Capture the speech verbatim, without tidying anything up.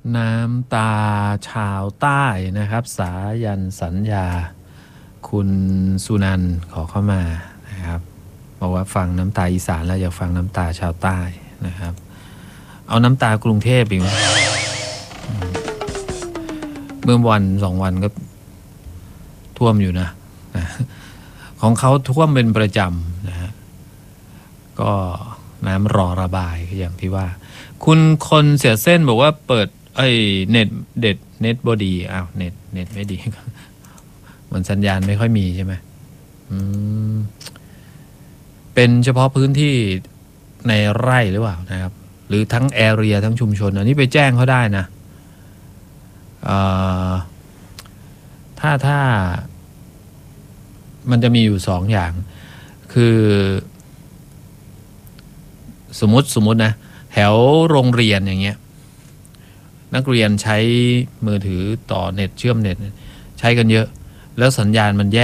น้ำตาชาวใต้นะครับสายันสัญญาคุณสุนันท์ขอเข้ามานะครับบอกว่าฟังน้ำตาอีสานแล้วอยากฟังน้ำตาชาวใต้นะครับเอาน้ำตากรุงเทพอีกไหมเมื่อวันสองวันก็ท่วมอยู่นะของเขาท่วมเป็นประจำนะฮะก็น้ำรอระบายอย่างที่ว่าคุณคนเสียเส้นบอกว่าเปิดไอ้เน็ตเด็ดเน็ตบอดีอ้าวเน็ตเน็ตไม่ดีเหมือนสัญญาณไม่ค่อยมีใช่ไหมอืมเป็นเฉพาะพื้นที่ในไร่หรือเปล่านะครับหรือทั้งแอเรียทั้งชุมชนอันนี้ไปแจ้งเขาได้นะถ้าถ้ามันจะมีอยู่สองอย่างคือสมมติสมมตินะแถวโรงเรียนอย่างเงี้ยนักเรียนใช้มือถือต่อเน็ตเชื่อมเน็ตใช้กันเยอะแล้วสัญญาณมันแย่